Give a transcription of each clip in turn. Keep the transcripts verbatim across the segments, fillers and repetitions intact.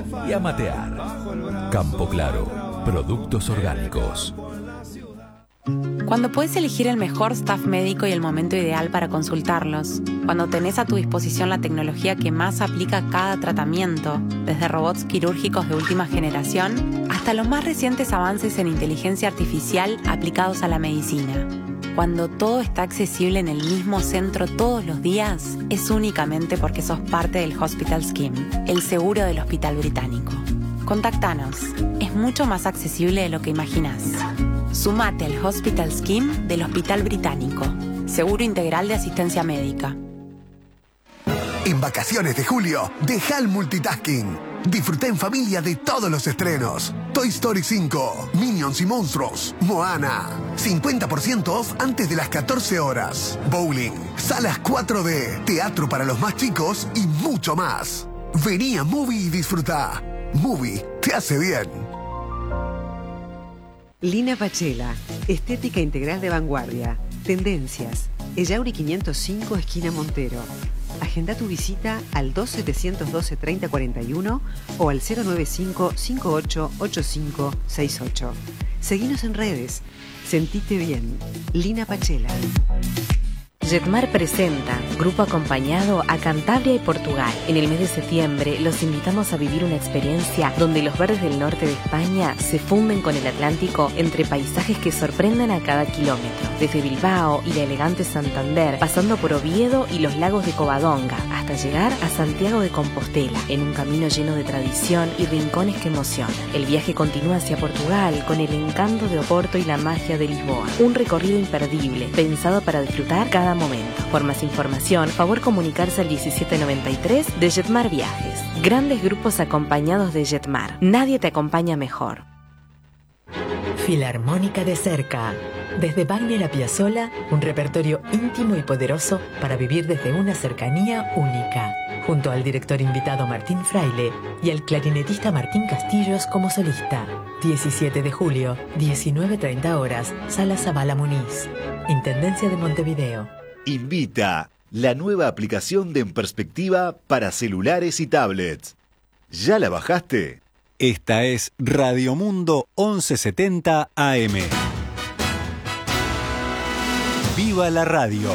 y a matear. Campo Claro, productos orgánicos. Cuando puedes elegir el mejor staff médico y el momento ideal para consultarlos, cuando tenés a tu disposición la tecnología que más aplica a cada tratamiento, desde robots quirúrgicos de última generación hasta los más recientes avances en inteligencia artificial aplicados a la medicina. Cuando todo está accesible en el mismo centro todos los días, es únicamente porque sos parte del Hospital Scheme, el seguro del Hospital Británico. Contactanos, es mucho más accesible de lo que imaginás. Sumate al Hospital Scheme del Hospital Británico, seguro integral de asistencia médica. En vacaciones de julio, deja el multitasking. Disfruta en familia de todos los estrenos. Toy Story cinco, Minions y Monstruos, Moana. cincuenta por ciento off antes de las catorce horas. Bowling, salas cuatro D, teatro para los más chicos y mucho más. Vení a Movie y disfruta. Movie te hace bien. Lina Pachela, estética integral de vanguardia. Tendencias. Ellauri quinientos cinco, esquina Montero. Agenda tu visita al dos setecientos doce treinta cuarenta y uno o al cero noventa y cinco cincuenta y ocho ochenta y cinco sesenta y ocho. Seguinos en redes. Sentite bien. Lina Pachela. Jetmar presenta Grupo Acompañado a Cantabria y Portugal. En el mes de septiembre los invitamos a vivir una experiencia donde los verdes del norte de España se funden con el Atlántico entre paisajes que sorprenden a cada kilómetro. Desde Bilbao y la elegante Santander, pasando por Oviedo y los lagos de Covadonga, hasta llegar a Santiago de Compostela, en un camino lleno de tradición y rincones que emocionan. El viaje continúa hacia Portugal con el encanto de Oporto y la magia de Lisboa. Un recorrido imperdible, pensado para disfrutar cada momento. Por más información, favor comunicarse al diecisiete noventa y tres de Jetmar Viajes. Grandes grupos acompañados de Jetmar. Nadie te acompaña mejor. Filarmónica de cerca. Desde Wagner a Piazzolla, un repertorio íntimo y poderoso para vivir desde una cercanía única. Junto al director invitado Martín Fraile y al clarinetista Martín Castillos como solista. diecisiete de julio, diecinueve treinta horas, Sala Zabala Muniz. Intendencia de Montevideo. Invita la nueva aplicación de En Perspectiva para celulares y tablets. ¿Ya la bajaste? Esta es Radio Mundo once setenta A M. ¡Viva la radio!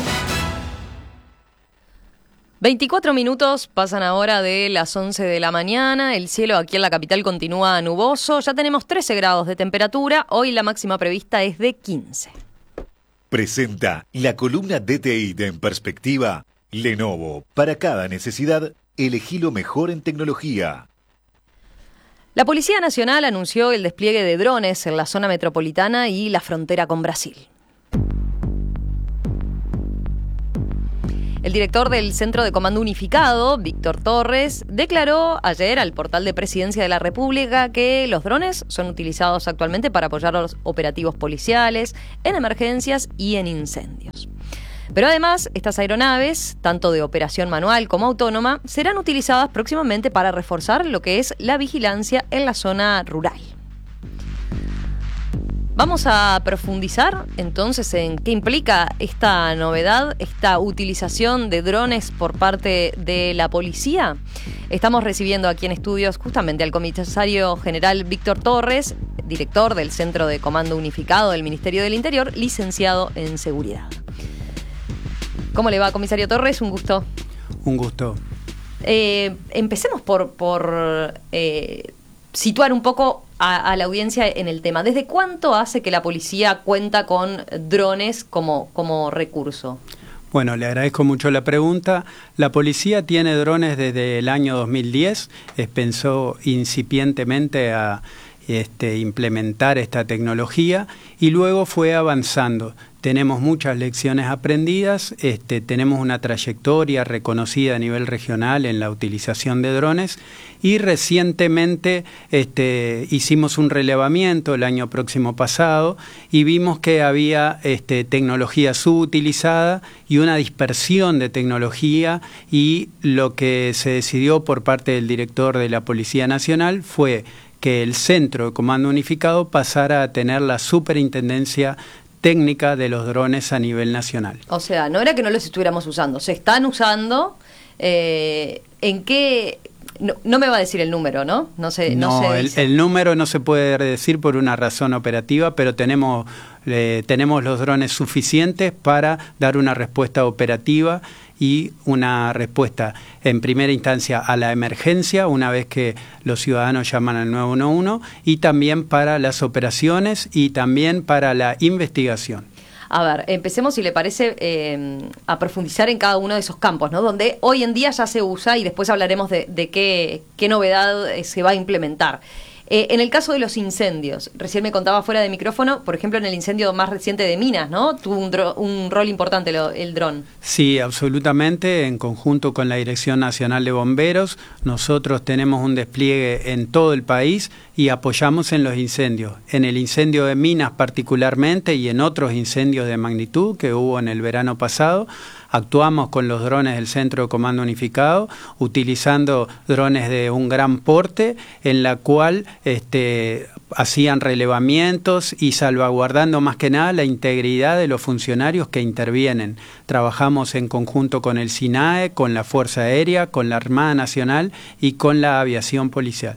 veinticuatro minutos pasan ahora de las once de la mañana. El cielo aquí en la capital continúa nuboso. Ya tenemos trece grados de temperatura. Hoy la máxima prevista es de quince. Presenta la columna D T I de En Perspectiva. Lenovo. Para cada necesidad, elegí lo mejor en tecnología. La Policía Nacional anunció el despliegue de drones en la zona metropolitana y la frontera con Brasil. El director del Centro de Comando Unificado, Víctor Torres, declaró ayer al portal de Presidencia de la República que los drones son utilizados actualmente para apoyar los operativos policiales, en emergencias y en incendios. Pero además, estas aeronaves, tanto de operación manual como autónoma, serán utilizadas próximamente para reforzar lo que es la vigilancia en la zona rural. Vamos a profundizar entonces en qué implica esta novedad, esta utilización de drones por parte de la policía. Estamos recibiendo aquí en estudios justamente al comisario general Víctor Torres, director del Centro de Comando Unificado del Ministerio del Interior, licenciado en Seguridad. ¿Cómo le va, comisario Torres? Un gusto. Un gusto. Eh, empecemos por, por eh, situar un poco a, a la audiencia en el tema. ¿Desde cuánto hace que la policía cuenta con drones como, como recurso? Bueno, le agradezco mucho la pregunta. La policía tiene drones desde el año dos mil diez. Eh, pensó incipientemente a este, implementar esta tecnología y luego fue avanzando. Tenemos muchas lecciones aprendidas, este, tenemos una trayectoria reconocida a nivel regional en la utilización de drones y recientemente este, hicimos un relevamiento el año próximo pasado y vimos que había este, tecnología subutilizada y una dispersión de tecnología, y lo que se decidió por parte del director de la Policía Nacional fue que el Centro de Comando Unificado pasara a tener la superintendencia técnica de los drones a nivel nacional. O sea, no era que no los estuviéramos usando, se están usando. Eh, ¿En qué, no, no me va a decir el número, ¿no? No sé, no, no se el, dice. el número no se puede decir por una razón operativa, pero tenemos, eh, tenemos los drones suficientes para dar una respuesta operativa y una respuesta en primera instancia a la emergencia, una vez que los ciudadanos llaman al nueve uno uno, y también para las operaciones y también para la investigación. A ver, empecemos, si le parece, eh, a profundizar en cada uno de esos campos, ¿no? Donde hoy en día ya se usa y después hablaremos de, de qué, qué novedad se va a implementar. Eh, en el caso de los incendios, recién me contaba fuera de micrófono, por ejemplo, en el incendio más reciente de Minas, ¿no? Tuvo un, dro- un rol importante lo, el dron. Sí, absolutamente, en conjunto con la Dirección Nacional de Bomberos, nosotros tenemos un despliegue en todo el país y apoyamos en los incendios. En el incendio de Minas particularmente y en otros incendios de magnitud que hubo en el verano pasado, actuamos con los drones del Centro de Comando Unificado, utilizando drones de un gran porte, en la cual este, hacían relevamientos y salvaguardando más que nada la integridad de los funcionarios que intervienen. Trabajamos en conjunto con el SINAE, con la Fuerza Aérea, con la Armada Nacional y con la aviación policial.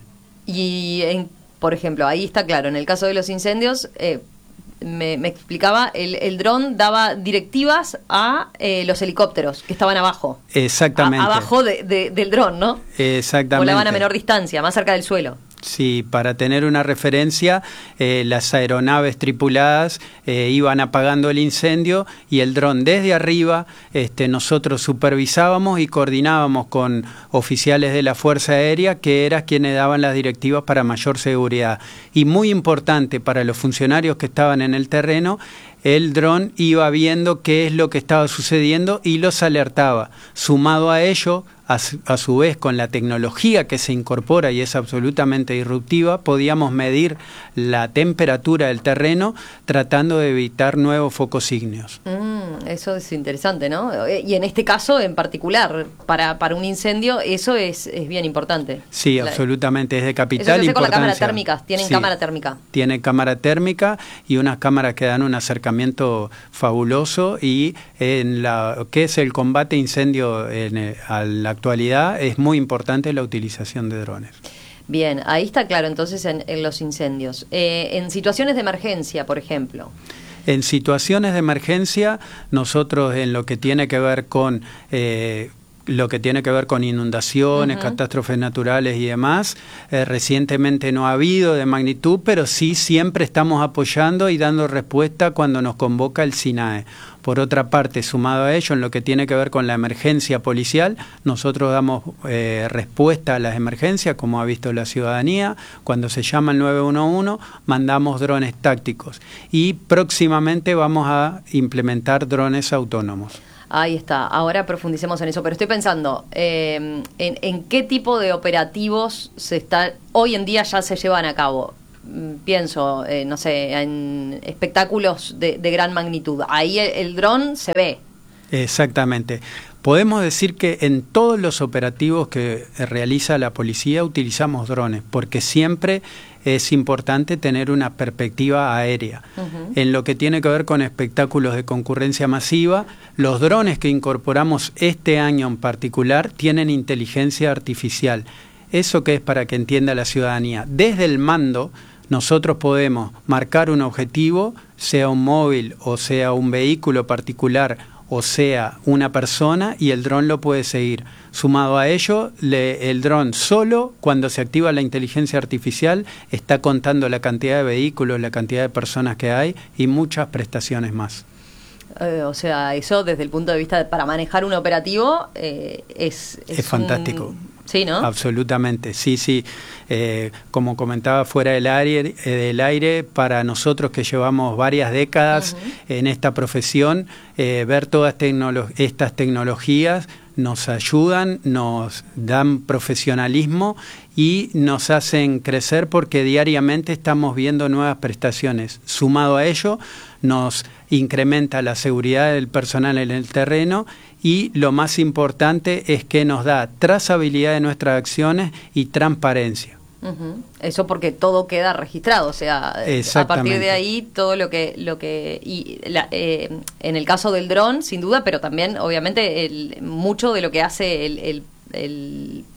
Y, en, por ejemplo, ahí está claro, en el caso de los incendios... Eh, Me, me explicaba, el, el dron daba directivas a eh, los helicópteros que estaban abajo. Exactamente. A, abajo de, de, del dron, ¿no? Exactamente. Volaban a menor distancia, más cerca del suelo. Sí, para tener una referencia, eh, las aeronaves tripuladas eh, iban apagando el incendio y el dron desde arriba, este, nosotros supervisábamos y coordinábamos con oficiales de la Fuerza Aérea, que eran quienes daban las directivas para mayor seguridad. Y muy importante para los funcionarios que estaban en el terreno, el dron iba viendo qué es lo que estaba sucediendo y los alertaba. Sumado a ello, a su, a su vez con la tecnología que se incorpora y es absolutamente disruptiva, podíamos medir la temperatura del terreno tratando de evitar nuevos focos ígneos. Mm, eso es interesante, ¿no? Y en este caso en particular, para, para un incendio, eso es, es bien importante. Sí, la, absolutamente, es de capital eso se hace importancia. con la cámara térmica, tienen sí, cámara térmica. Tiene cámara térmica y unas cámaras que dan un acercamiento fabuloso y en la que es el combate a incendio en el, a la actualidad es muy importante la utilización de drones. Bien, ahí está claro entonces en, en los incendios. Eh, en situaciones de emergencia, por ejemplo. En situaciones de emergencia, nosotros en lo que tiene que ver con... Eh, lo que tiene que ver con inundaciones, uh-huh. catástrofes naturales y demás. Eh, recientemente no ha habido de magnitud, pero sí siempre estamos apoyando y dando respuesta cuando nos convoca el SINAE. Por otra parte, sumado a ello, en lo que tiene que ver con la emergencia policial, nosotros damos eh, respuesta a las emergencias, como ha visto la ciudadanía. Cuando se llama el nueve uno uno, mandamos drones tácticos. Y próximamente vamos a implementar drones autónomos. Ahí está, ahora profundicemos en eso, pero estoy pensando eh, en, en qué tipo de operativos se está hoy en día ya se llevan a cabo. Pienso, eh, no sé, en espectáculos de, de gran magnitud. Ahí el, el dron se ve. Exactamente. Podemos decir que en todos los operativos que realiza la policía utilizamos drones, porque siempre es importante tener una perspectiva aérea. Uh-huh. En lo que tiene que ver con espectáculos de concurrencia masiva, los drones que incorporamos este año en particular tienen inteligencia artificial. Eso que es para que entienda la ciudadanía. Desde el mando, nosotros podemos marcar un objetivo, sea un móvil o sea un vehículo particular o sea una persona, y el dron lo puede seguir. Sumado a ello, le, el dron solo, cuando se activa la inteligencia artificial, está contando la cantidad de vehículos, la cantidad de personas que hay y muchas prestaciones más. Eh, o sea, eso desde el punto de vista de, para manejar un operativo eh, es, es... Es fantástico. Un... Sí, ¿no? Absolutamente, sí, sí. Eh, como comentaba fuera del aire, eh, del aire, para nosotros que llevamos varias décadas uh-huh. en esta profesión, eh, ver todas tecnolo- estas tecnologías nos ayudan, nos dan profesionalismo y nos hacen crecer porque diariamente estamos viendo nuevas prestaciones. Sumado a ello, nos incrementa la seguridad del personal en el terreno y lo más importante es que nos da trazabilidad de nuestras acciones y transparencia. Uh-huh. Eso porque todo queda registrado, o sea, a partir de ahí todo lo que lo que y la, eh, en el caso del dron sin duda, pero también obviamente el, mucho de lo que hace el, el, el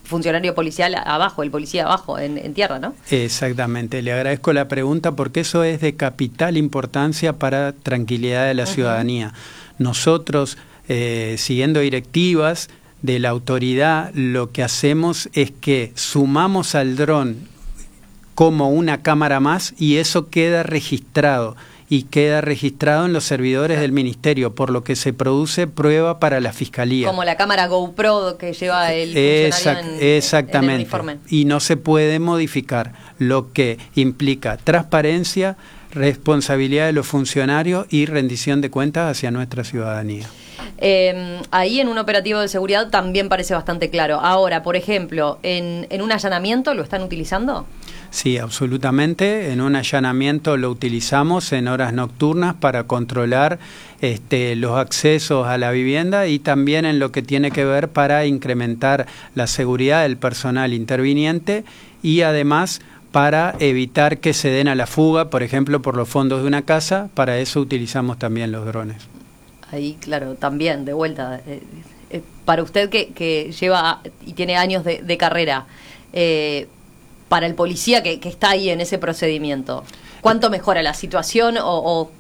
funcionario policial abajo, el policía abajo, en, en tierra, ¿no? Exactamente, le agradezco la pregunta porque eso es de capital importancia para tranquilidad de la uh-huh. ciudadanía. Nosotros, eh, siguiendo directivas de la autoridad, lo que hacemos es que sumamos al dron como una cámara más y eso queda registrado. Y queda registrado en los servidores del ministerio, por lo que se produce prueba para la fiscalía. Como la cámara GoPro que lleva el funcionario Exact, en, exactamente. en el uniforme. Y no se puede modificar, lo que implica transparencia, responsabilidad de los funcionarios y rendición de cuentas hacia nuestra ciudadanía. Eh, ahí en un operativo de seguridad también parece bastante claro. Ahora, por ejemplo, en, en un allanamiento, ¿lo están utilizando? Sí, absolutamente. En un allanamiento lo utilizamos en horas nocturnas para controlar este, los accesos a la vivienda y también en lo que tiene que ver para incrementar la seguridad del personal interviniente y además para evitar que se den a la fuga, por ejemplo, por los fondos de una casa. Para eso utilizamos también los drones. Ahí, claro, también, de vuelta. Eh, eh, para usted que, que lleva y tiene años de, de carrera, eh, para el policía que, que está ahí en ese procedimiento, ¿cuánto mejora la situación? O, o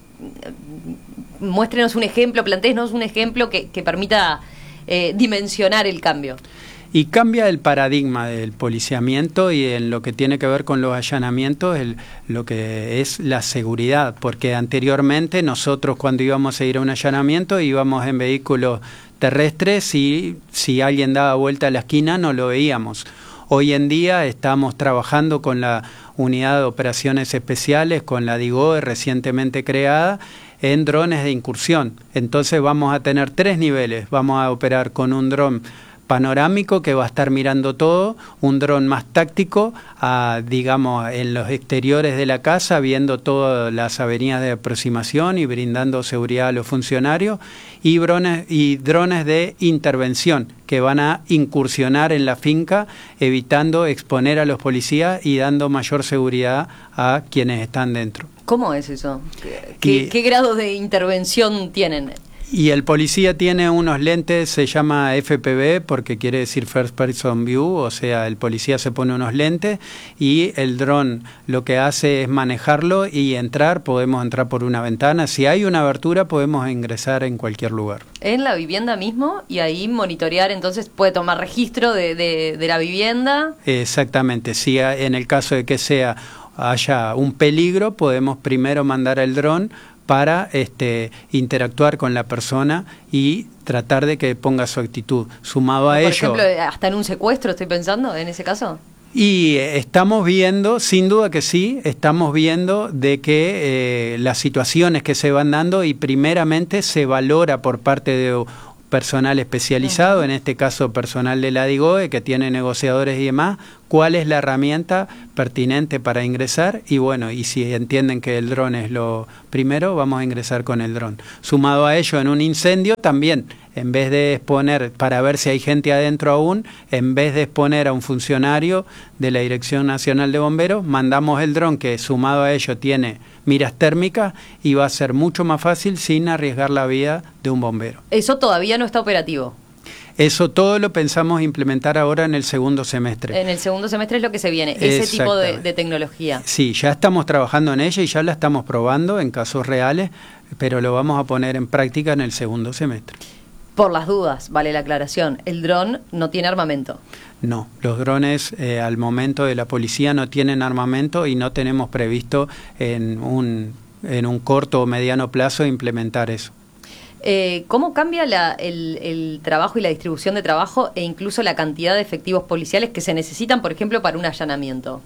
muéstrenos un ejemplo, plantéenos un ejemplo que, que permita eh, dimensionar el cambio. Y cambia el paradigma del policiamiento y en lo que tiene que ver con los allanamientos, el, lo que es la seguridad, porque anteriormente nosotros cuando íbamos a ir a un allanamiento íbamos en vehículos terrestres y si alguien daba vuelta a la esquina no lo veíamos. Hoy en día estamos trabajando con la Unidad de Operaciones Especiales, con la DIGOE recientemente creada, en drones de incursión. Entonces vamos a tener tres niveles. Vamos a operar con un dron panorámico que va a estar mirando todo, un dron más táctico, a, digamos, en los exteriores de la casa, viendo todas las avenidas de aproximación y brindando seguridad a los funcionarios, y drones, y drones de intervención que van a incursionar en la finca, evitando exponer a los policías y dando mayor seguridad a quienes están dentro. ¿Cómo es eso? ¿Qué, y, qué grado de intervención tienen? Y el policía tiene unos lentes, se llama F P V, porque quiere decir First Person View, o sea, el policía se pone unos lentes y el dron lo que hace es manejarlo y entrar, podemos entrar por una ventana, si hay una abertura podemos ingresar en cualquier lugar. En la vivienda mismo y ahí monitorear, entonces puede tomar registro de, de, de la vivienda. Exactamente, si en el caso de que sea haya un peligro, podemos primero mandar el dron para este, interactuar con la persona y tratar de que ponga su actitud. Sumado a Por ello... Por ejemplo, hasta en un secuestro estoy pensando, en ese caso. Y estamos viendo, sin duda que sí, estamos viendo de que eh, las situaciones que se van dando y primeramente se valora por parte de personal especializado, en este caso personal de la DIGOE, que tiene negociadores y demás, cuál es la herramienta pertinente para ingresar y bueno, y si entienden que el dron es lo primero, vamos a ingresar con el dron. Sumado a ello, en un incendio también, en vez de exponer, para ver si hay gente adentro aún, en vez de exponer a un funcionario de la Dirección Nacional de Bomberos, mandamos el dron que sumado a ello tiene miras térmicas y va a ser mucho más fácil sin arriesgar la vida de un bombero. Eso todavía no está operativo. Eso todo lo pensamos implementar ahora en el segundo semestre. En el segundo semestre es lo que se viene, ese tipo de, de tecnología. Sí, ya estamos trabajando en ella y ya la estamos probando en casos reales, pero lo vamos a poner en práctica en el segundo semestre. Por las dudas, vale la aclaración, el dron no tiene armamento. No, los drones eh, al momento de la policía no tienen armamento y no tenemos previsto en un, en un corto o mediano plazo implementar eso. Eh, ¿Cómo cambia la, el, el trabajo y la distribución de trabajo e incluso la cantidad de efectivos policiales que se necesitan, por ejemplo, para un allanamiento?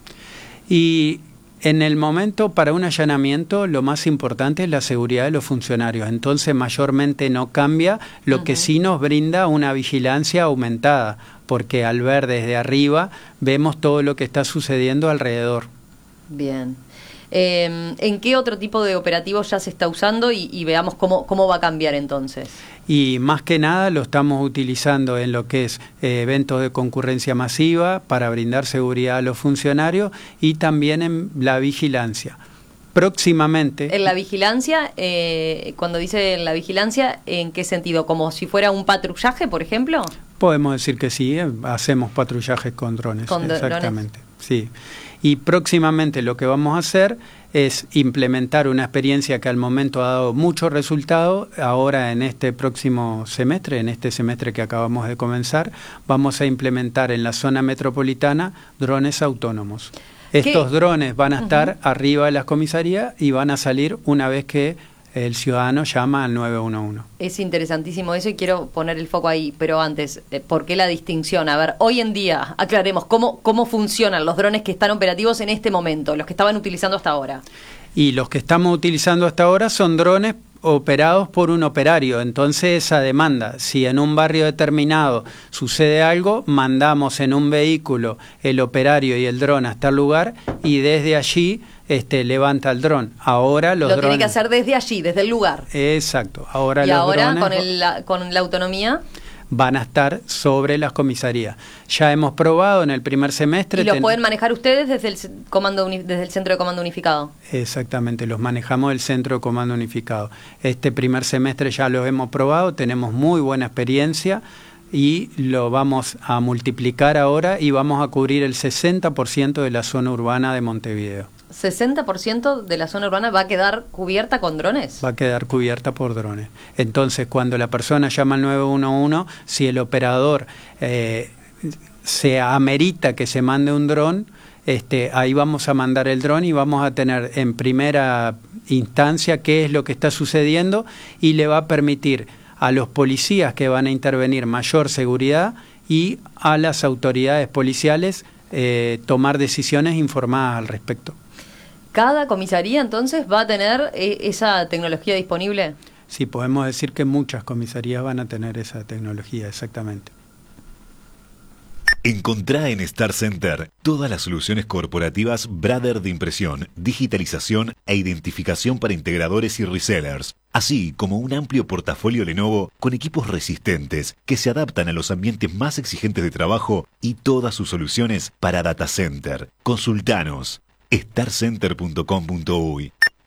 Y en el momento para un allanamiento lo más importante es la seguridad de los funcionarios, entonces mayormente no cambia, lo uh-huh. que sí nos brinda una vigilancia aumentada, porque al ver desde arriba vemos todo lo que está sucediendo alrededor. Bien. Eh, ¿En qué otro tipo de operativos ya se está usando y, y veamos cómo, cómo va a cambiar entonces? Y más que nada lo estamos utilizando en lo que es eh, eventos de concurrencia masiva para brindar seguridad a los funcionarios y también en la vigilancia. Próximamente... En la vigilancia, eh, cuando dice en la vigilancia, ¿en qué sentido? ¿Como si fuera un patrullaje, por ejemplo? Podemos decir que sí, eh, hacemos patrullajes con drones. Con exactamente, drones. Sí. Y próximamente lo que vamos a hacer es implementar una experiencia que al momento ha dado mucho resultado. Ahora en este próximo semestre, en este semestre que acabamos de comenzar, vamos a implementar en la zona metropolitana drones autónomos. Estos ¿Qué? drones van a estar uh-huh. arriba de las comisarías y van a salir una vez que el ciudadano llama al nueve uno uno. Es interesantísimo eso y quiero poner el foco ahí, pero antes, ¿por qué la distinción? A ver, hoy en día, aclaremos, ¿cómo, cómo funcionan los drones que están operativos en este momento, los que estaban utilizando hasta ahora? Y los que estamos utilizando hasta ahora son drones operados por un operario, entonces esa demanda, si en un barrio determinado sucede algo, mandamos en un vehículo el operario y el dron hasta el lugar y desde allí este, levanta el dron. Ahora los Lo drones... tiene que hacer desde allí, desde el lugar. Exacto. Ahora y los ahora drones... con, el, la, con la autonomía... van a estar sobre las comisarías. Ya hemos probado en el primer semestre... ¿Y los ten... pueden manejar ustedes desde el, comando uni... desde el Centro de Comando Unificado? Exactamente, los manejamos del Centro de Comando Unificado. Este primer semestre ya los hemos probado, tenemos muy buena experiencia y lo vamos a multiplicar ahora y vamos a cubrir el sesenta por ciento de la zona urbana de Montevideo. ¿sesenta por ciento de la zona urbana va a quedar cubierta con drones? Va a quedar cubierta por drones. Entonces, cuando la persona llama al nueve uno uno, si el operador eh, se amerita que se mande un dron, este, ahí vamos a mandar el dron y vamos a tener en primera instancia qué es lo que está sucediendo y le va a permitir a los policías que van a intervenir mayor seguridad y a las autoridades policiales eh, tomar decisiones informadas al respecto. ¿Cada comisaría entonces va a tener eh, esa tecnología disponible? Sí, podemos decir que muchas comisarías van a tener esa tecnología, exactamente. Encontrá en Star Center todas las soluciones corporativas Brother de impresión, digitalización e identificación para integradores y resellers, así como un amplio portafolio Lenovo con equipos resistentes que se adaptan a los ambientes más exigentes de trabajo y todas sus soluciones para data center. Consultanos. star center punto com punto uy.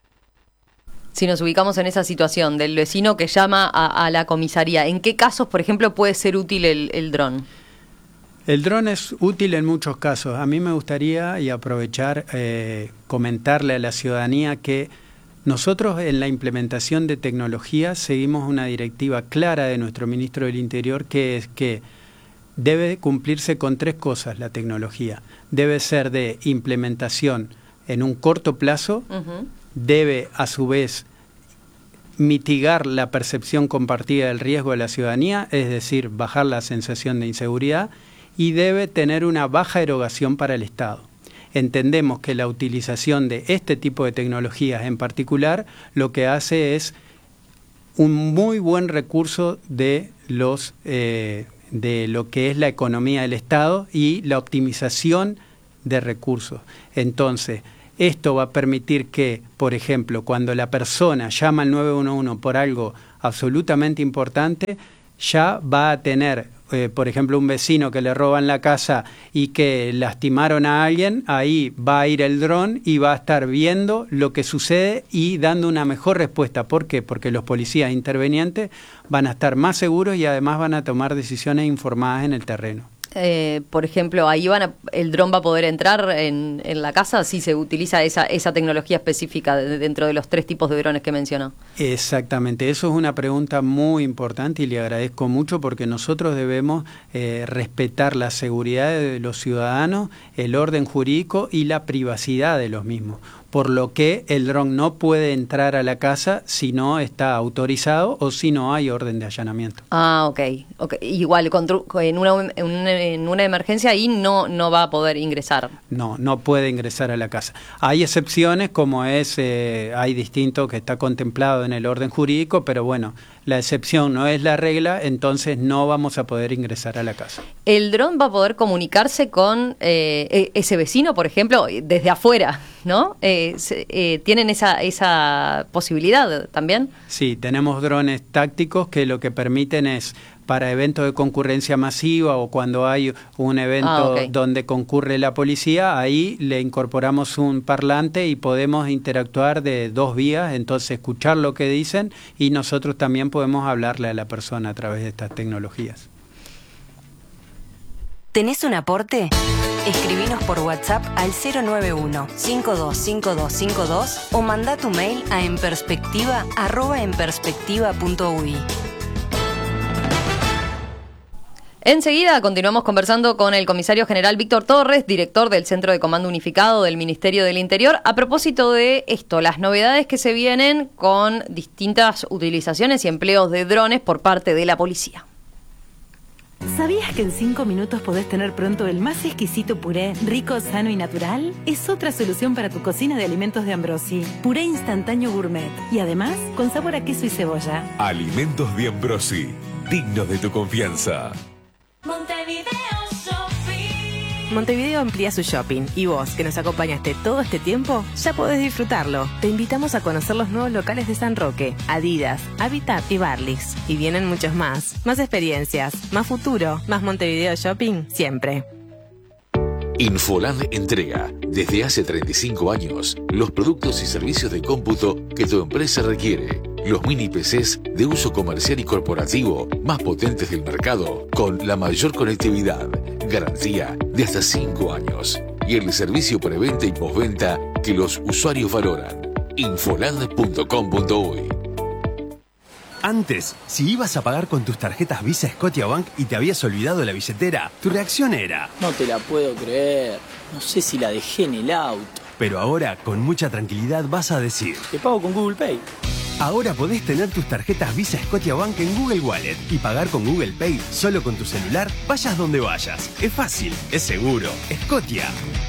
Si nos ubicamos en esa situación del vecino que llama a, a la comisaría, ¿en qué casos, por ejemplo, puede ser útil el, el dron? El dron es útil en muchos casos. A mí me gustaría y aprovechar eh, comentarle a la ciudadanía que nosotros en la implementación de tecnología seguimos una directiva clara de nuestro ministro del Interior, que es que debe cumplirse con tres cosas la tecnología. Debe ser de implementación en un corto plazo, uh-huh. debe a su vez mitigar la percepción compartida del riesgo de la ciudadanía, es decir, bajar la sensación de inseguridad, y debe tener una baja erogación para el Estado. Entendemos que la utilización de este tipo de tecnologías en particular lo que hace es un muy buen recurso de los eh, de lo que es la economía del Estado y la optimización de recursos. Entonces, esto va a permitir que, por ejemplo, cuando la persona llama al nueve uno uno por algo absolutamente importante, ya va a tener, eh, por ejemplo, un vecino que le roban la casa y que lastimaron a alguien, ahí va a ir el dron y va a estar viendo lo que sucede y dando una mejor respuesta. ¿Por qué? Porque los policías intervenientes van a estar más seguros y además van a tomar decisiones informadas en el terreno. Eh, por ejemplo, ahí van a, el dron va a poder entrar en, en la casa si se utiliza esa, esa tecnología específica de, dentro de los tres tipos de drones que mencionó. Exactamente, eso es una pregunta muy importante y le agradezco mucho porque nosotros debemos eh, respetar la seguridad de los ciudadanos, el orden jurídico y la privacidad de los mismos. Por lo que el dron no puede entrar a la casa si no está autorizado o si no hay orden de allanamiento. Ah, ok. okay. Igual, en una, en una, en una emergencia ahí no, no va a poder ingresar. No, no puede ingresar a la casa. Hay excepciones como es, eh, hay distinto que está contemplado en el orden jurídico, pero bueno, la excepción no es la regla, entonces no vamos a poder ingresar a la casa. ¿El dron va a poder comunicarse con eh, ese vecino, por ejemplo, desde afuera, ¿no? Eh, se, eh, ¿Tienen esa, esa posibilidad también? Sí, tenemos drones tácticos que lo que permiten es, para eventos de concurrencia masiva o cuando hay un evento ah, okay. donde concurre la policía, ahí le incorporamos un parlante y podemos interactuar de dos vías, entonces escuchar lo que dicen y nosotros también podemos hablarle a la persona a través de estas tecnologías. ¿Tenés un aporte? Escribinos por WhatsApp al cero nueve uno, cinco dos cinco dos cinco dos o manda tu mail a enperspectiva arroba enperspectiva punto uy. Enseguida continuamos conversando con el comisario general Víctor Torres, director del Centro de Comando Unificado del Ministerio del Interior, a propósito de esto, las novedades que se vienen con distintas utilizaciones y empleos de drones por parte de la policía. ¿Sabías que en cinco minutos podés tener pronto el más exquisito puré, rico, sano y natural? Es otra solución para tu cocina de alimentos de Ambrosi. Puré instantáneo gourmet y además con sabor a queso y cebolla. Alimentos de Ambrosi, dignos de tu confianza. Montevideo Shopping. Montevideo amplía su shopping y vos, que nos acompañaste todo este tiempo, ya podés disfrutarlo. Te invitamos a conocer los nuevos locales de San Roque, Adidas, Habitat y Barlix. Y vienen muchos más. Más experiencias, más futuro, más Montevideo Shopping, siempre. Infoland entrega, desde hace treinta y cinco años, los productos y servicios de cómputo que tu empresa requiere. Los mini P Cs de uso comercial y corporativo más potentes del mercado, con la mayor conectividad, garantía de hasta cinco años y el servicio preventa y postventa que los usuarios valoran. infoland punto com punto uy. Antes, si ibas a pagar con tus tarjetas Visa Scotiabank y te habías olvidado la billetera, tu reacción era: no te la puedo creer, no sé si la dejé en el auto. Pero ahora, con mucha tranquilidad, vas a decir: te pago con Google Pay. Ahora podés tener tus tarjetas Visa Scotiabank en Google Wallet y pagar con Google Pay solo con tu celular, vayas donde vayas. Es fácil, es seguro. Scotia.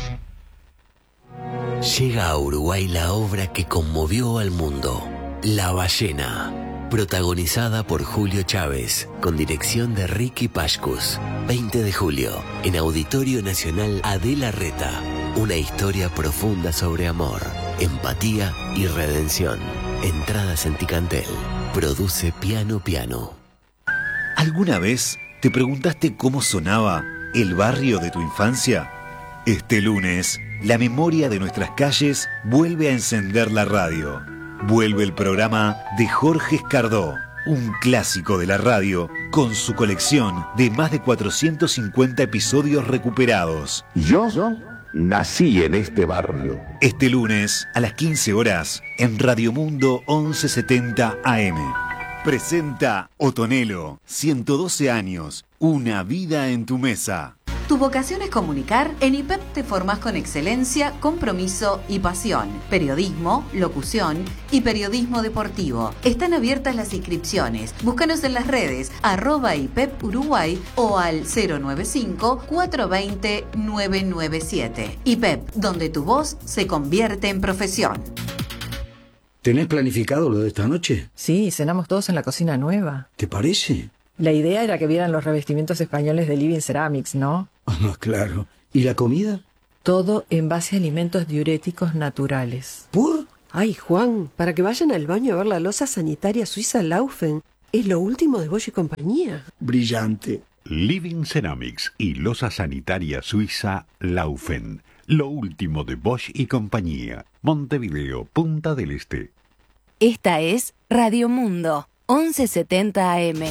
Llega a Uruguay la obra que conmovió al mundo, La Ballena, protagonizada por Julio Chávez, con dirección de Ricky Pashkus. veinte de julio, en Auditorio Nacional Adela Reta, una historia profunda sobre amor, empatía y redención. Entradas en Ticantel. Produce Piano Piano. ¿Alguna vez te preguntaste cómo sonaba el barrio de tu infancia? Este lunes, la memoria de nuestras calles vuelve a encender la radio. Vuelve el programa de Jorge Escardó, un clásico de la radio con su colección de más de cuatrocientos cincuenta episodios recuperados. Yo nací en este barrio. Este lunes a las quince horas en Radio Mundo once setenta A M. Presenta Otonelo, ciento doce años, una vida en tu mesa. Tu vocación es comunicar. En I P E P te formás con excelencia, compromiso y pasión. Periodismo, locución y periodismo deportivo. Están abiertas las inscripciones. Búscanos en las redes arroba I P E P Uruguay o al cero nueve cinco, cuatro dos cero, nueve nueve siete. I P E P, donde tu voz se convierte en profesión. ¿Tenés planificado lo de esta noche? Sí, cenamos todos en la cocina nueva. ¿Te parece? La idea era que vieran los revestimientos españoles de Living Ceramics, ¿no? Ah, claro. ¿Y la comida? Todo en base a alimentos diuréticos naturales. ¿Por? Ay, Juan, para que vayan al baño a ver la loza sanitaria suiza Laufen. Es lo último de Bosch y compañía. Brillante. Living Ceramics y loza sanitaria suiza Laufen. Lo último de Bosch y compañía. Montevideo, Punta del Este. Esta es Radio Mundo, once setenta A M.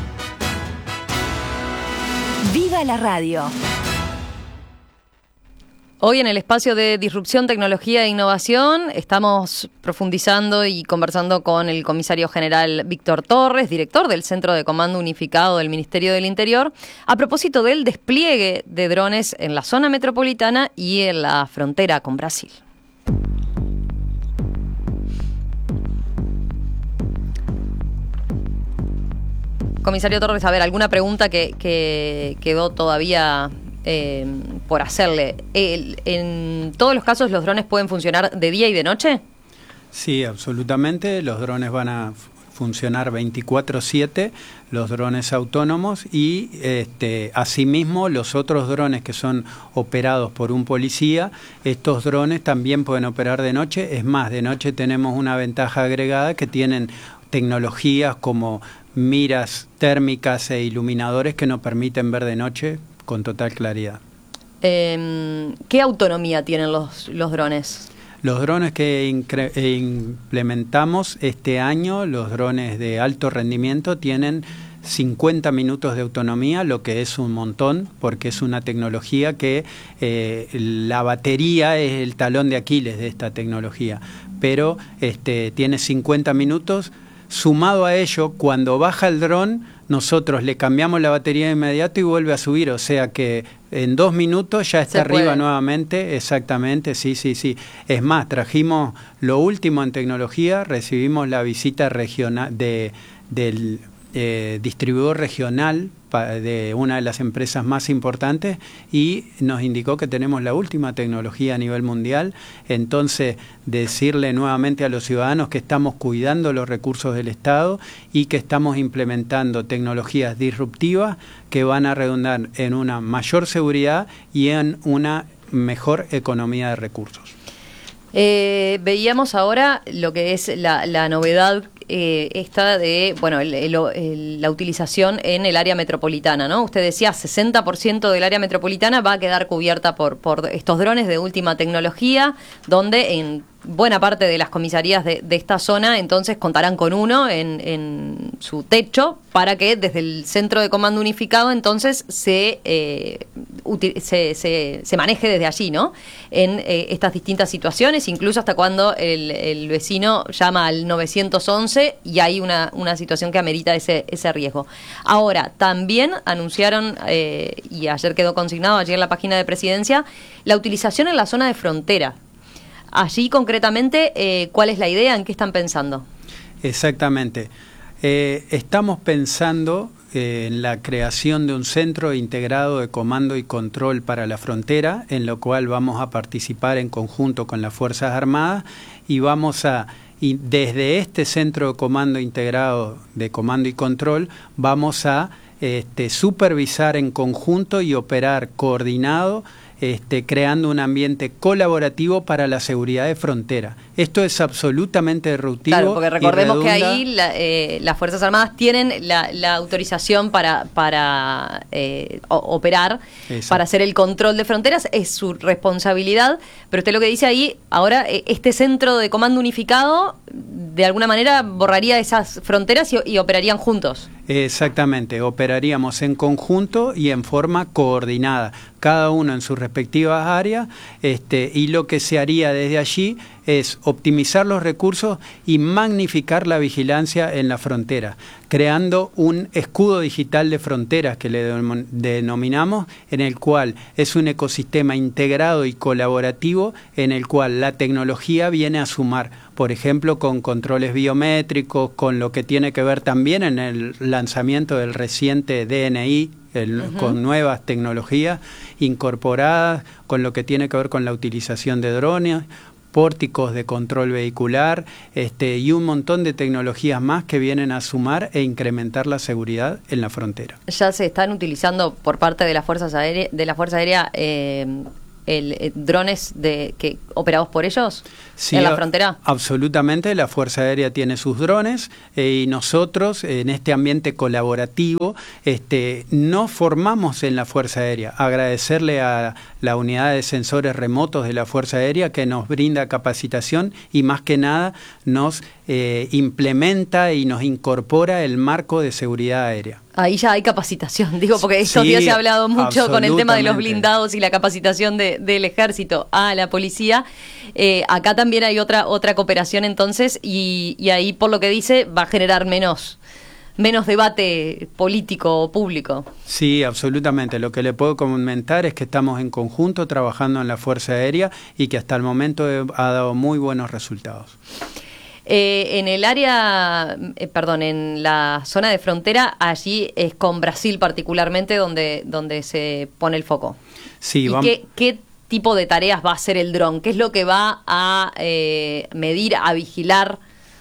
¡Viva la radio! Hoy en el espacio de disrupción, tecnología e innovación estamos profundizando y conversando con el comisario general Víctor Torres, director del Centro de Comando Unificado del Ministerio del Interior, a propósito del despliegue de drones en la zona metropolitana y en la frontera con Brasil. Comisario Torres, a ver, ¿alguna pregunta que, que quedó todavía eh, por hacerle? El, ¿En todos los casos los drones pueden funcionar de día y de noche? Sí, absolutamente. Los drones van a funcionar veinticuatro siete, los drones autónomos, y este, asimismo los otros drones que son operados por un policía, estos drones también pueden operar de noche. Es más, de noche tenemos una ventaja agregada que tienen tecnologías como miras térmicas e iluminadores que nos permiten ver de noche con total claridad. Eh, ¿Qué autonomía tienen los, los drones? Los drones que incre- implementamos este año, los drones de alto rendimiento, tienen cincuenta minutos de autonomía, lo que es un montón, porque es una tecnología que eh, la batería es el talón de Aquiles de esta tecnología, pero este, tiene cincuenta minutos. Sumado a ello, cuando baja el dron, nosotros le cambiamos la batería de inmediato y vuelve a subir, o sea que en dos minutos ya está arriba nuevamente, exactamente, sí, sí, sí. Es más, trajimos lo último en tecnología, recibimos la visita regional de, del eh, distribuidor regional de una de las empresas más importantes y nos indicó que tenemos la última tecnología a nivel mundial. Entonces, decirle nuevamente a los ciudadanos que estamos cuidando los recursos del Estado y que estamos implementando tecnologías disruptivas que van a redundar en una mayor seguridad y en una mejor economía de recursos. Eh, veíamos ahora lo que es la, la novedad eh, esta de, bueno, el, el, el, la utilización en el área metropolitana, ¿no? Usted decía sesenta por ciento del área metropolitana va a quedar cubierta por, por estos drones de última tecnología, donde en buena parte de las comisarías de, de esta zona entonces contarán con uno en, en su techo para que desde el centro de comando unificado entonces se, eh, util, se, se, se maneje desde allí, ¿no? En eh, estas distintas situaciones, incluso hasta cuando el, el vecino llama al nueve once y hay una, una situación que amerita ese, ese riesgo. Ahora, también anunciaron, eh, y ayer quedó consignado, ayer en la página de Presidencia, la utilización en la zona de frontera. Allí, concretamente, eh, ¿cuál es la idea? ¿En qué están pensando? Exactamente. Eh, estamos pensando eh, en la creación de un centro integrado de comando y control para la frontera, en lo cual vamos a participar en conjunto con las Fuerzas Armadas y vamos a, y desde este centro de comando integrado de comando y control, vamos a este, supervisar en conjunto y operar coordinado, Este, creando un ambiente colaborativo para la seguridad de frontera. Esto es absolutamente disruptivo. Claro, porque recordemos que ahí la, eh, las Fuerzas Armadas tienen la, la autorización para, para eh, operar, Exacto. para hacer el control de fronteras, es su responsabilidad, pero usted lo que dice ahí, ahora este centro de comando unificado, de alguna manera borraría esas fronteras y, y operarían juntos. Exactamente, operaríamos en conjunto y en forma coordinada, cada uno en sus respectivas áreas, este, y lo que se haría desde allí es optimizar los recursos y magnificar la vigilancia en la frontera, creando un escudo digital de fronteras que le denominamos, en el cual es un ecosistema integrado y colaborativo en el cual la tecnología viene a sumar, por ejemplo, con controles biométricos, con lo que tiene que ver también en el lanzamiento del reciente D N I, El, uh-huh. con nuevas tecnologías incorporadas, con lo que tiene que ver con la utilización de drones, pórticos de control vehicular, este, y un montón de tecnologías más que vienen a sumar e incrementar la seguridad en la frontera. Ya se están utilizando por parte de las fuerzas aéreas, de la Fuerza Aérea, eh, el, eh, drones de que operados por ellos sí, en la frontera. Absolutamente, la Fuerza Aérea tiene sus drones eh, y nosotros en este ambiente colaborativo este, nos formamos en la Fuerza Aérea. Agradecerle a la unidad de sensores remotos de la Fuerza Aérea que nos brinda capacitación y más que nada nos eh, implementa y nos incorpora el marco de seguridad aérea. Ahí ya hay capacitación, digo, porque estos sí, días se ha hablado mucho con el tema de los blindados y la capacitación de, del ejército a la policía. Eh, acá también hay otra otra cooperación entonces y, y ahí por lo que dice va a generar menos menos debate político o público. Sí, absolutamente. Lo que le puedo comentar es que estamos en conjunto trabajando en la Fuerza Aérea y que hasta el momento ha dado muy buenos resultados. Eh, en el área, eh, perdón, en la zona de frontera, allí es con Brasil particularmente donde, donde se pone el foco. Sí, ¿Y vamos... qué, qué tipo de tareas va a hacer el dron? ¿Qué es lo que va a eh, medir, a vigilar?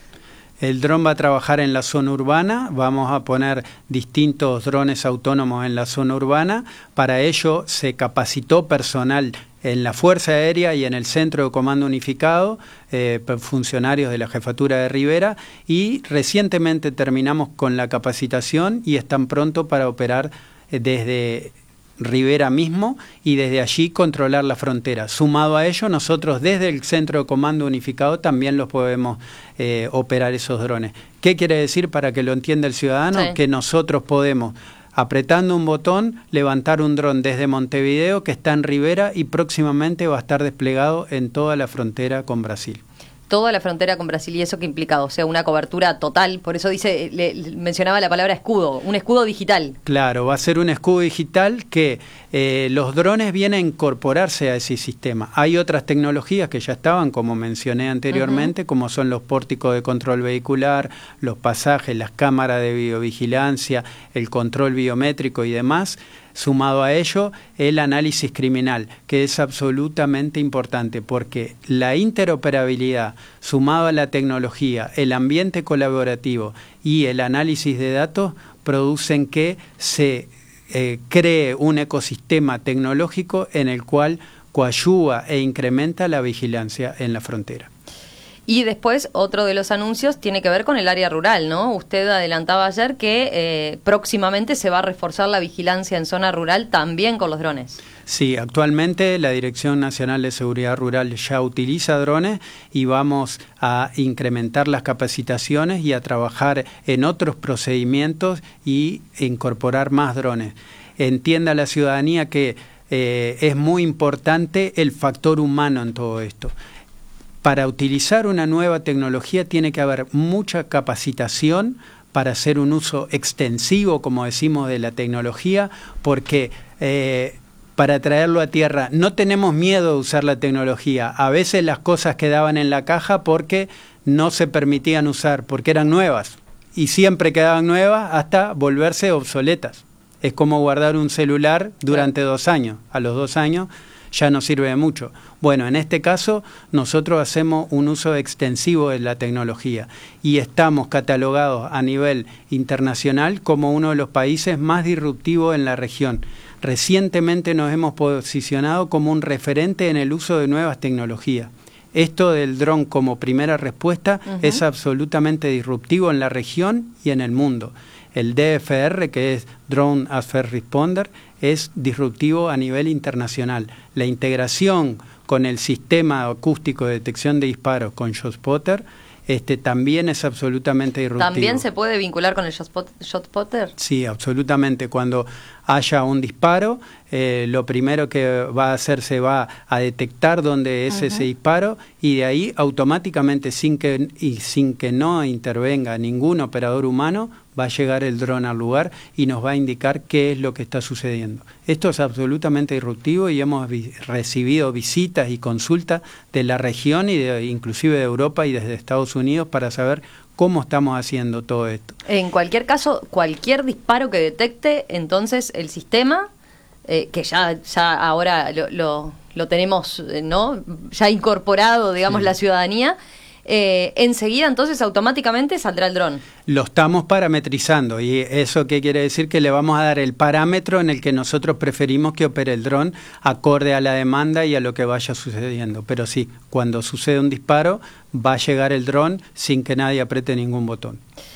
El dron va a trabajar en la zona urbana, vamos a poner distintos drones autónomos en la zona urbana. Para ello se capacitó personal en la Fuerza Aérea y en el Centro de Comando Unificado, eh, funcionarios de la Jefatura de Rivera, y recientemente terminamos con la capacitación y están pronto para operar eh, desde Rivera mismo y desde allí controlar la frontera. Sumado a ello, nosotros desde el Centro de Comando Unificado también los podemos eh, operar esos drones. ¿Qué quiere decir para que lo entienda el ciudadano? Sí. Que nosotros podemos, apretando un botón, levantar un dron desde Montevideo que está en Rivera y próximamente va a estar desplegado en toda la frontera con Brasil. Toda la frontera con Brasil, y eso que implica, o sea, una cobertura total, por eso dice, le, le mencionaba la palabra escudo, un escudo digital. Claro, va a ser un escudo digital que eh, los drones vienen a incorporarse a ese sistema. Hay otras tecnologías que ya estaban, como mencioné anteriormente, uh-huh. como son los pórticos de control vehicular, los pasajes, las cámaras de videovigilancia, el control biométrico y demás. Sumado a ello, el análisis criminal, que es absolutamente importante, porque la interoperabilidad, sumado a la tecnología, el ambiente colaborativo y el análisis de datos, producen que se eh, cree un ecosistema tecnológico en el cual coadyuva e incrementa la vigilancia en la frontera. Y después, otro de los anuncios tiene que ver con el área rural, ¿no? Usted adelantaba ayer que eh, próximamente se va a reforzar la vigilancia en zona rural también con los drones. Sí, actualmente la Dirección Nacional de Seguridad Rural ya utiliza drones y vamos a incrementar las capacitaciones y a trabajar en otros procedimientos y incorporar más drones. Entienda la ciudadanía que eh, es muy importante el factor humano en todo esto. Para utilizar una nueva tecnología tiene que haber mucha capacitación para hacer un uso extensivo, como decimos, de la tecnología, porque eh, para traerlo a tierra no tenemos miedo de usar la tecnología. A veces las cosas quedaban en la caja porque no se permitían usar, porque eran nuevas, y siempre quedaban nuevas hasta volverse obsoletas. Es como guardar un celular durante dos años. A los dos años ya no sirve de mucho. Bueno, en este caso nosotros hacemos un uso extensivo de la tecnología y estamos catalogados a nivel internacional como uno de los países más disruptivos en la región. Recientemente nos hemos posicionado como un referente en el uso de nuevas tecnologías. Esto del dron como primera respuesta uh-huh. es absolutamente disruptivo en la región y en el mundo. El D F R, que es Drone as First Responder, es disruptivo a nivel internacional. La integración con el sistema acústico de detección de disparos con ShotSpotter este, también es absolutamente disruptivo. ¿También se puede vincular con el ShotSpotter? Sí, absolutamente. Cuando haya un disparo, eh, lo primero que va a hacer se va a detectar dónde es uh-huh. ese disparo y de ahí automáticamente, sin que, y sin que no intervenga ningún operador humano, va a llegar el dron al lugar y nos va a indicar qué es lo que está sucediendo. Esto es absolutamente disruptivo y hemos vi- recibido visitas y consultas de la región y de, inclusive de Europa y desde Estados Unidos para saber cómo estamos haciendo todo esto. En cualquier caso, cualquier disparo que detecte, entonces el sistema, eh, que ya, ya ahora lo, lo, lo tenemos, ¿no? Ya incorporado, digamos, sí. la ciudadanía, Eh, enseguida entonces automáticamente saldrá el dron. Lo estamos parametrizando y eso qué quiere decir que le vamos a dar el parámetro en el que nosotros preferimos que opere el dron acorde a la demanda y a lo que vaya sucediendo. Pero sí, cuando sucede un disparo va a llegar el dron sin que nadie apriete ningún botón.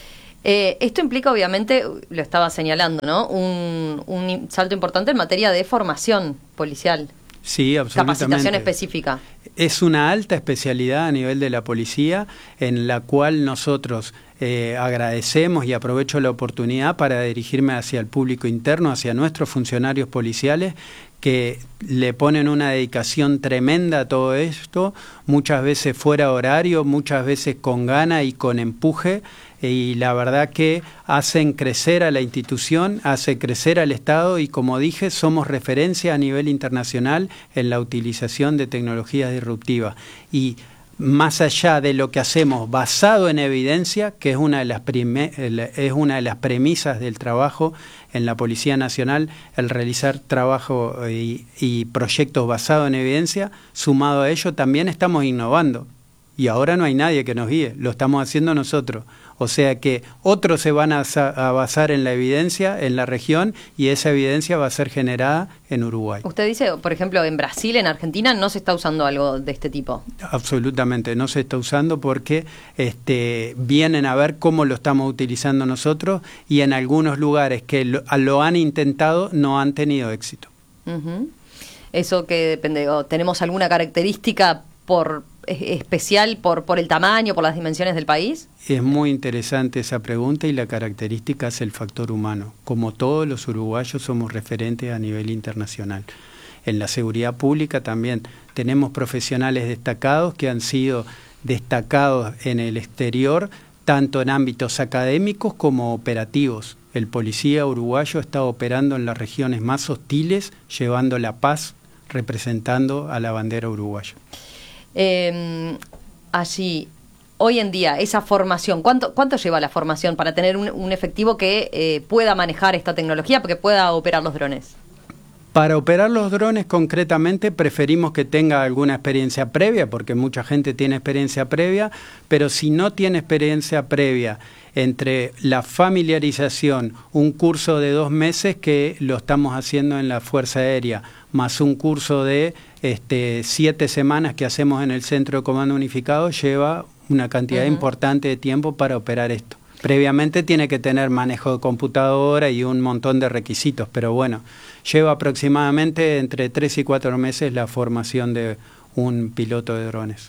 Eh, esto implica obviamente, lo estaba señalando, ¿no? Un, un salto importante en materia de formación policial. Sí, absolutamente. Capacitación específica. Es una alta especialidad a nivel de la policía en la cual nosotros eh, agradecemos y aprovecho la oportunidad para dirigirme hacia el público interno, hacia nuestros funcionarios policiales que le ponen una dedicación tremenda a todo esto, muchas veces fuera de horario, muchas veces con gana y con empuje, y la verdad que hacen crecer a la institución, hace crecer al Estado y, como dije, somos referencia a nivel internacional en la utilización de tecnologías disruptivas. Y más allá de lo que hacemos basado en evidencia, que es una de las prime- es una de las premisas del trabajo en la Policía Nacional, el realizar trabajo y, y proyectos basados en evidencia, sumado a ello también estamos innovando. Y ahora no hay nadie que nos guíe, lo estamos haciendo nosotros. O sea que otros se van a, a basar en la evidencia en la región y esa evidencia va a ser generada en Uruguay. Usted dice, por ejemplo, en Brasil, en Argentina, no se está usando algo de este tipo. Absolutamente, no se está usando porque este, vienen a ver cómo lo estamos utilizando nosotros y en algunos lugares que lo, lo han intentado no han tenido éxito. Uh-huh. Eso que depende, o ¿tenemos alguna característica por especial por, por el tamaño, por las dimensiones del país? Es muy interesante esa pregunta y la característica es el factor humano. Como todos los uruguayos somos referentes a nivel internacional. En la seguridad pública también tenemos profesionales destacados que han sido destacados en el exterior, tanto en ámbitos académicos como operativos. El policía uruguayo está operando en las regiones más hostiles, llevando la paz, representando a la bandera uruguaya. Eh, allí, hoy en día, esa formación, ¿cuánto, cuánto lleva la formación para tener un, un efectivo que eh, pueda manejar esta tecnología, porque pueda operar los drones? Para operar los drones concretamente preferimos que tenga alguna experiencia previa, porque mucha gente tiene experiencia previa, pero si no tiene experiencia previa, entre la familiarización, un curso de dos meses que lo estamos haciendo en la Fuerza Aérea, más un curso de este, siete semanas que hacemos en el Centro de Comando Unificado, lleva una cantidad uh-huh. importante de tiempo para operar esto. Previamente tiene que tener manejo de computadora y un montón de requisitos, pero bueno, lleva aproximadamente entre tres y cuatro meses la formación de un piloto de drones.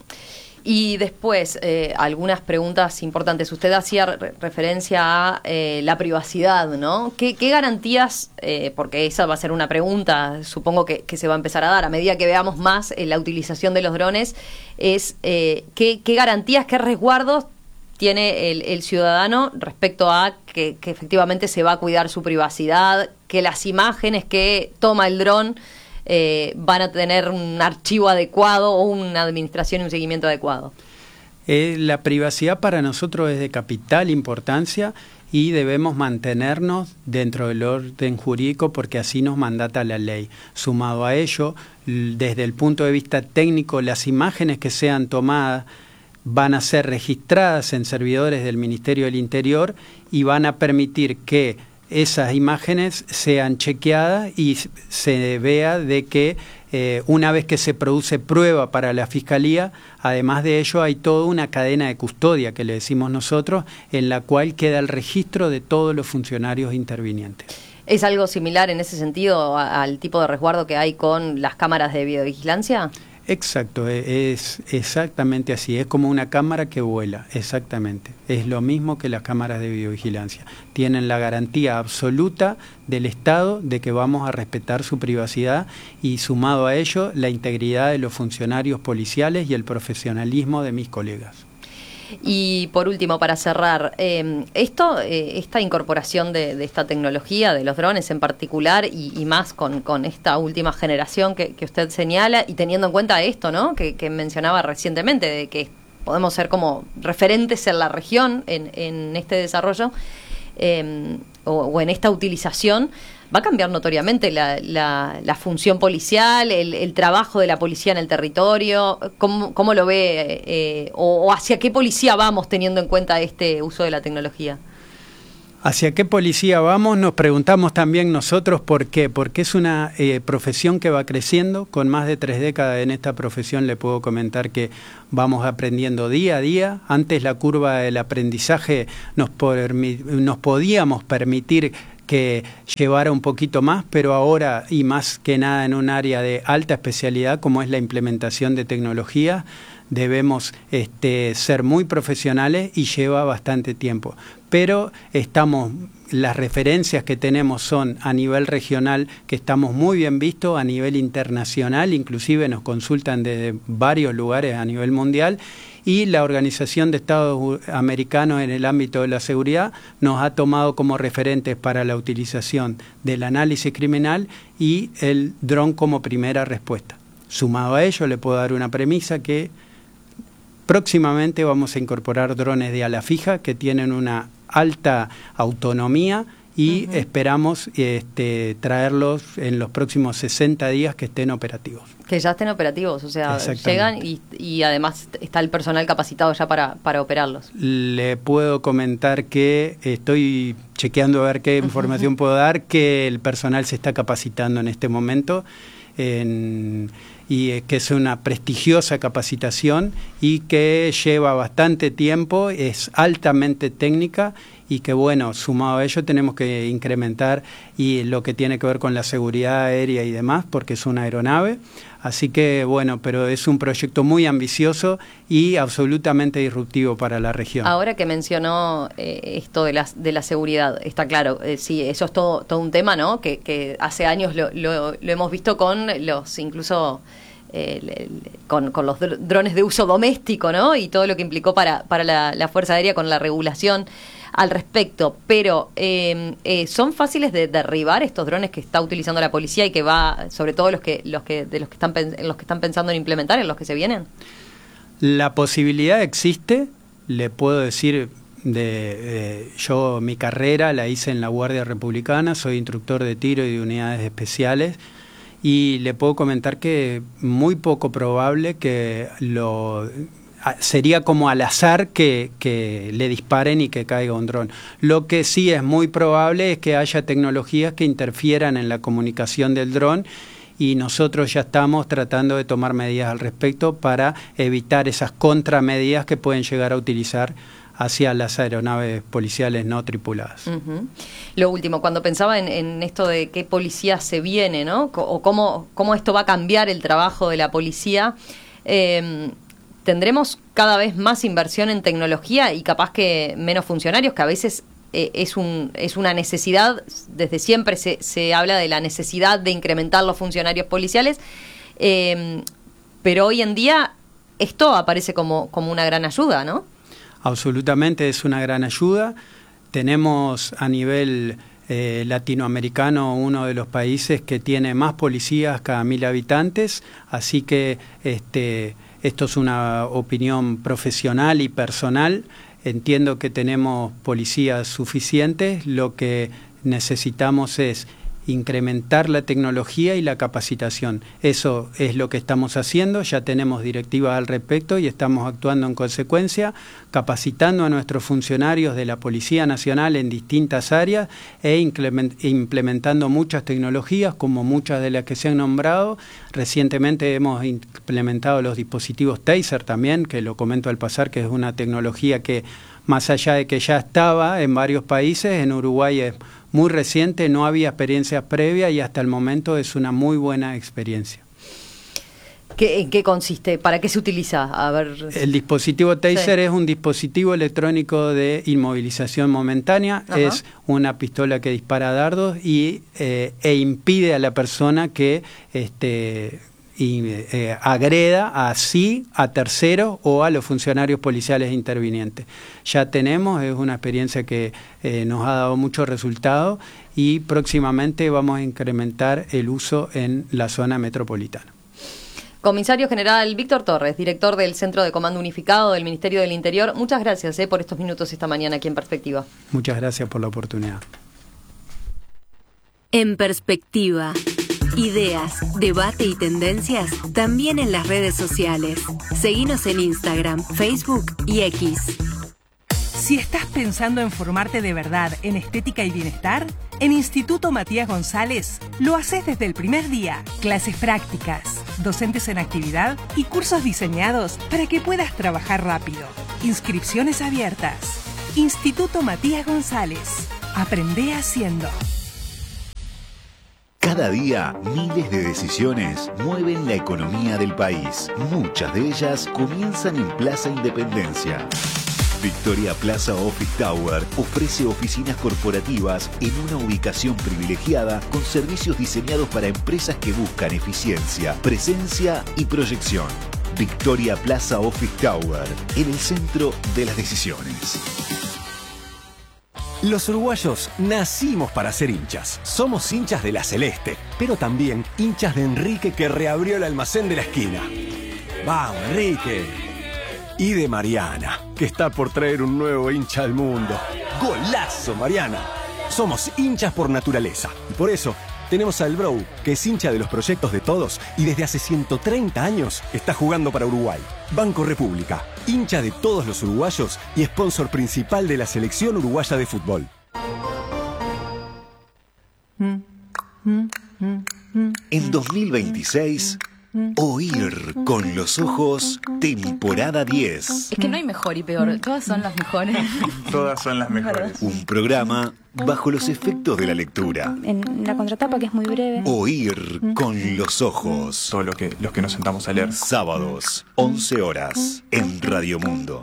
Y después, eh, algunas preguntas importantes. Usted hacía re referencia a eh, la privacidad, ¿no? ¿Qué, qué garantías, eh, porque esa va a ser una pregunta, supongo que, que se va a empezar a dar a medida que veamos más eh, la utilización de los drones, es eh, ¿qué, qué garantías, qué resguardos tiene el, el ciudadano respecto a que, que efectivamente se va a cuidar su privacidad, que las imágenes que toma el dron eh, van a tener un archivo adecuado o una administración y un seguimiento adecuado? Eh, la privacidad para nosotros es de capital importancia y debemos mantenernos dentro del orden jurídico porque así nos mandata la ley. Sumado a ello, desde el punto de vista técnico, las imágenes que sean tomadas van a ser registradas en servidores del Ministerio del Interior y van a permitir que esas imágenes sean chequeadas y se vea de que eh, una vez que se produce prueba para la Fiscalía, además de ello hay toda una cadena de custodia que le decimos nosotros, en la cual queda el registro de todos los funcionarios intervinientes. ¿Es algo similar en ese sentido a, al tipo de resguardo que hay con las cámaras de videovigilancia? Exacto, es exactamente así, es como una cámara que vuela, exactamente. Es lo mismo que las cámaras de videovigilancia. Tienen la garantía absoluta del Estado de que vamos a respetar su privacidad y sumado a ello la integridad de los funcionarios policiales y el profesionalismo de mis colegas. Y por último, para cerrar, eh, esto, eh, esta incorporación de, de esta tecnología, de los drones en particular, y, y más con, con esta última generación que, que usted señala, y teniendo en cuenta esto, ¿no?, que, que mencionaba recientemente, de que podemos ser como referentes en la región en, en este desarrollo, eh, o, o en esta utilización, va a cambiar notoriamente la, la, la función policial, el, el trabajo de la policía en el territorio. ¿Cómo, cómo lo ve eh, o, o hacia qué policía vamos teniendo en cuenta este uso de la tecnología? ¿Hacia qué policía vamos? Nos preguntamos también nosotros por qué. Porque es una eh, profesión que va creciendo. Con más de tres décadas en esta profesión le puedo comentar que vamos aprendiendo día a día. Antes la curva del aprendizaje nos, nos podíamos permitir que llevara un poquito más, pero ahora, y más que nada en un área de alta especialidad como es la implementación de tecnología, debemos este, ser muy profesionales y lleva bastante tiempo. Pero estamos, las referencias que tenemos son a nivel regional, que estamos muy bien vistos, a nivel internacional, inclusive nos consultan desde varios lugares a nivel mundial, y la Organización de Estados Americanos en el ámbito de la seguridad nos ha tomado como referentes para la utilización del análisis criminal y el dron como primera respuesta. Sumado a ello, le puedo dar una premisa que próximamente vamos a incorporar drones de ala fija que tienen una alta autonomía y uh-huh. esperamos este, traerlos en los próximos sesenta días que estén operativos. Que ya estén operativos, o sea, llegan y, y además está el personal capacitado ya para, para operarlos. Le puedo comentar que estoy chequeando a ver qué información puedo dar, que el personal se está capacitando en este momento en, y eh, que es una prestigiosa capacitación y que lleva bastante tiempo, es altamente técnica y que, bueno, sumado a ello tenemos que incrementar y lo que tiene que ver con la seguridad aérea y demás, porque es una aeronave. Así que, bueno, pero es un proyecto muy ambicioso y absolutamente disruptivo para la región. Ahora que mencionó eh, esto de la, de la seguridad, está claro, eh, sí, eso es todo, todo un tema, ¿no? Que, que hace años lo, lo, lo hemos visto con los, incluso eh, le, con, con los drones de uso doméstico, ¿no? Y todo lo que implicó para, para la, la Fuerza Aérea con la regulación al respecto, pero eh, eh, ¿son fáciles de derribar estos drones que está utilizando la policía y que va, sobre todo los que los que de los que están en los que están pensando en implementar, en los que se vienen? La posibilidad existe, le puedo decir, de eh, yo mi carrera la hice en la Guardia Republicana, soy instructor de tiro y de unidades especiales, y le puedo comentar que muy poco probable que lo sería como al azar que, que le disparen y que caiga un dron. Lo que sí es muy probable es que haya tecnologías que interfieran en la comunicación del dron y nosotros ya estamos tratando de tomar medidas al respecto para evitar esas contramedidas que pueden llegar a utilizar hacia las aeronaves policiales no tripuladas. Uh-huh. Lo último, cuando pensaba en, en esto de qué policía se viene, ¿no? O cómo, cómo esto va a cambiar el trabajo de la policía, eh, ¿tendremos cada vez más inversión en tecnología y capaz que menos funcionarios, que a veces eh, es un es una necesidad? Desde siempre se, se habla de la necesidad de incrementar los funcionarios policiales, eh, pero hoy en día esto aparece como, como una gran ayuda, ¿no? Absolutamente es una gran ayuda. Tenemos a nivel eh, latinoamericano uno de los países que tiene más policías cada mil habitantes, así que este esto es una opinión profesional y personal. Entiendo que tenemos policías suficientes. Lo que necesitamos es incrementar la tecnología y la capacitación. Eso es lo que estamos haciendo. Ya tenemos directivas al respecto y estamos actuando en consecuencia, capacitando a nuestros funcionarios de la Policía Nacional en distintas áreas e implementando muchas tecnologías, como muchas de las que se han nombrado. Recientemente hemos implementado los dispositivos Taser también, que lo comento al pasar, que es una tecnología que, más allá de que ya estaba en varios países, en Uruguay es muy reciente, no había experiencias previas y hasta el momento es una muy buena experiencia. ¿Qué, ¿En qué consiste? ¿Para qué se utiliza? A ver. El dispositivo Taser sí. es un dispositivo electrónico de inmovilización momentánea. Ajá. Es una pistola que dispara dardos y eh, e impide a la persona que este, y, eh, agreda así a terceros o a los funcionarios policiales intervinientes. Ya tenemos, es una experiencia que eh, nos ha dado muchos resultados y próximamente vamos a incrementar el uso en la zona metropolitana. Comisario General Víctor Torres, director del Centro de Comando Unificado del Ministerio del Interior, muchas gracias eh, por estos minutos esta mañana aquí en Perspectiva. Muchas gracias por la oportunidad. En Perspectiva. Ideas, debate y tendencias también en las redes sociales. Seguinos en Instagram, Facebook y X. Si estás pensando en formarte de verdad en estética y bienestar, en Instituto Matías González lo haces desde el primer día. Clases prácticas, docentes en actividad y cursos diseñados para que puedas trabajar rápido. Inscripciones abiertas. Instituto Matías González. Aprende haciendo. Cada día, miles de decisiones mueven la economía del país. Muchas de ellas comienzan en Plaza Independencia. Victoria Plaza Office Tower ofrece oficinas corporativas en una ubicación privilegiada con servicios diseñados para empresas que buscan eficiencia, presencia y proyección. Victoria Plaza Office Tower, en el centro de las decisiones. Los uruguayos nacimos para ser hinchas. Somos hinchas de la Celeste, pero también hinchas de Enrique, que reabrió el almacén de la esquina. ¡Vamos, Enrique! Y de Mariana, que está por traer un nuevo hincha al mundo. ¡Golazo, Mariana! Somos hinchas por naturaleza y por eso tenemos al Bro, que es hincha de los proyectos de todos y desde hace ciento treinta años está jugando para Uruguay. Banco República, hincha de todos los uruguayos y sponsor principal de la selección uruguaya de fútbol. En dos mil veintiséis, Oír con los ojos, temporada diez. Es que no hay mejor y peor, todas son las mejores. Todas son las mejores. Un programa bajo los efectos de la lectura. En la contratapa, que es muy breve. Oír con los ojos. Todo lo que, los que nos sentamos a leer. Sábados, once horas, en Radio Mundo.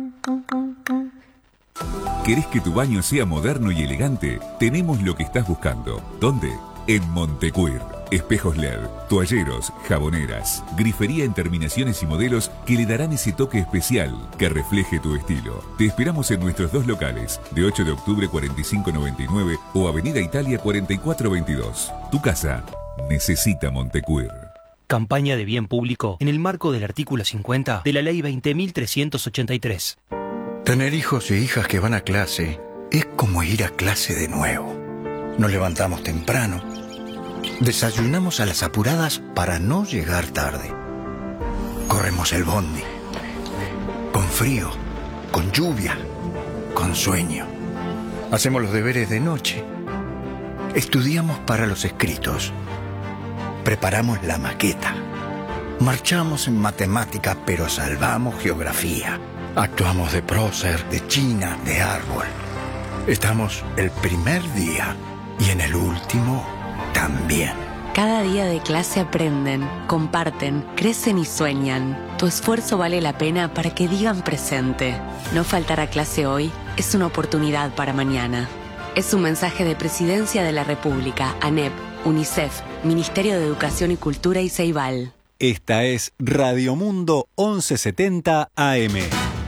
¿Querés que tu baño sea moderno y elegante? Tenemos lo que estás buscando. ¿Dónde? En Montecuir. Espejos L E D, toalleros, jaboneras, grifería en terminaciones y modelos que le darán ese toque especial que refleje tu estilo. Te esperamos en nuestros dos locales, de ocho de octubre cuarenta y cinco noventa y nueve o Avenida Italia cuarenta y cuatro veintidós. Tu casa necesita Montecuir. Campaña de bien público en el marco del artículo cincuenta de la Ley veinte mil trescientos ochenta y tres. Tener hijos e hijas que van a clase es como ir a clase de nuevo. Nos levantamos temprano, desayunamos a las apuradas para no llegar tarde. Corremos el bondi, con frío, con lluvia, con sueño. Hacemos los deberes de noche. Estudiamos para los escritos. Preparamos la maqueta. Marchamos en matemática, pero salvamos geografía. Actuamos de prócer, de china, de árbol. Estamos el primer día y en el último también. Cada día de clase aprenden, comparten, crecen y sueñan. Tu esfuerzo vale la pena para que digan presente. No faltar a clase hoy es una oportunidad para mañana. Es un mensaje de Presidencia de la República, ANEP, UNICEF, Ministerio de Educación y Cultura y Ceibal. Esta es Radio Mundo once setenta A M.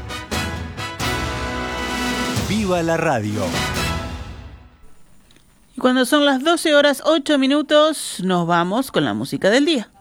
¡Viva la radio! Y cuando son las doce horas ocho minutos, nos vamos con la música del día.